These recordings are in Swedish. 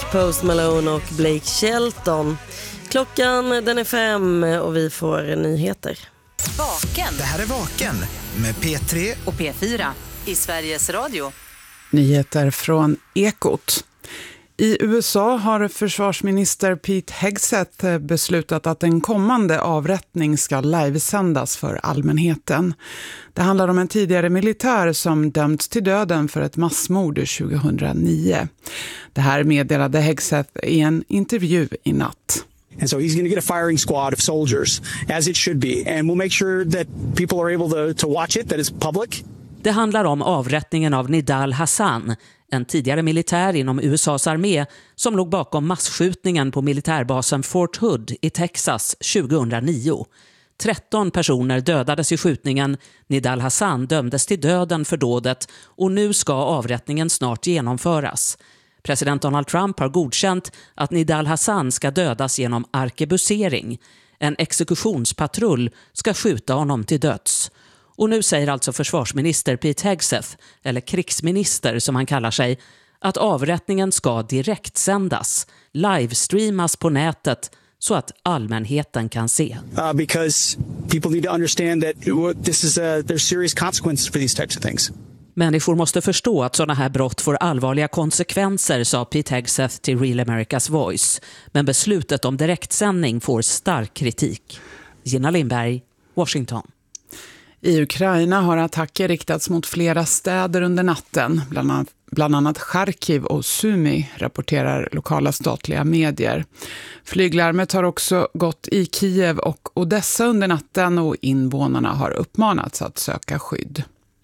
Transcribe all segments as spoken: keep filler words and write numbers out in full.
Post Malone och Blake Shelton. Klockan den är fem och vi får nyheter. Vaken. Det här är Vaken med P tre och P fyra i Sveriges Radio. Nyheter från Ekot. I U S A har försvarsminister Pete Hegseth beslutat att en kommande avrättning ska livesändas för allmänheten. Det handlar om en tidigare militär som dömts till döden för ett massmord tjugohundranio. Det här meddelade Hegseth i en intervju i natt. And so he's going to get a firing squad of soldiers, as it should be. And we'll make sure that people are able to, to watch it, that it's public. Det handlar om avrättningen av Nidal Hasan, en tidigare militär inom U S A:s armé som låg bakom massskjutningen på militärbasen Fort Hood i Texas tjugohundranio. tretton personer dödades i skjutningen. Nidal Hasan dömdes till döden för dådet och nu ska avrättningen snart genomföras. President Donald Trump har godkänt att Nidal Hasan ska dödas genom arkebusering. En exekutionspatrull ska skjuta honom till döds. Och nu säger alltså försvarsminister Pete Hegseth, eller krigsminister som han kallar sig, att avrättningen ska direktsändas, livestreamas på nätet så att allmänheten kan se. Uh, because people need to understand that this is a, there's serious consequences for these types of things. Människor måste förstå att sådana här brott får allvarliga konsekvenser, sa Pete Hegseth till Real America's Voice. Men beslutet om direktsändning får stark kritik. Gina Lindberg, Washington. I Ukraina har attacker riktats mot flera städer under natten, bland annat, bland annat Charkiv och Sumy, rapporterar lokala statliga medier. Flyglarmet har också gått i Kiev och Odessa under natten och invånarna har uppmanats att söka skydd.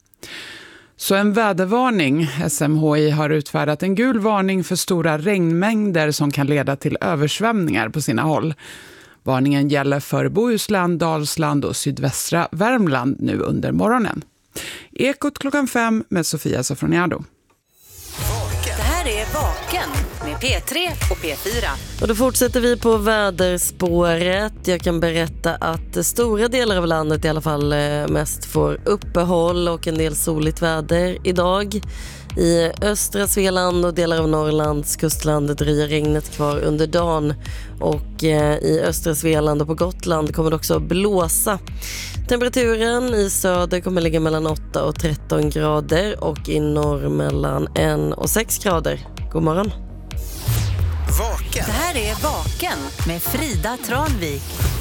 Så en vädervarning. S M H I har utfärdat en gul varning för stora regnmängder som kan leda till översvämningar på sina håll. Varningen gäller för Bohuslän, Dalsland och sydvästra Värmland nu under morgonen. Ekot klockan fem med Sofia Sofroniado. Det här är Vaken med P tre och P fyra. Och då fortsätter vi på väderspåret. Jag kan berätta att stora delar av landet i alla fall mest får uppehåll och en del soligt väder idag. I östra Svealand och delar av Norrlands kustland dröjer regnet kvar under dagen. Och i östra Svealand och på Gotland kommer det också blåsa. Temperaturen i söder kommer ligga mellan åtta och tretton grader och i norr mellan en och sex grader. God morgon. Vaken. Det här är Vaken med Frida Tranvik.